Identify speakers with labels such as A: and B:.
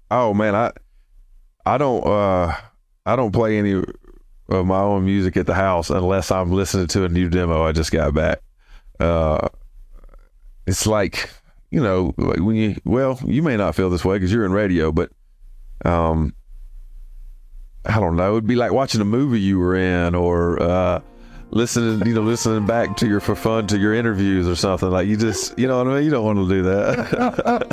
A: Oh man, I don't play any of my own music at the house unless I'm listening to a new demo I just got back. Uh, it's like, like when you may not feel this way because you're in radio, but um, I don't know. It'd be like watching a movie you were in, or listening back to your for fun to your interviews or something. Like you just, you know what I mean. You don't want to do that.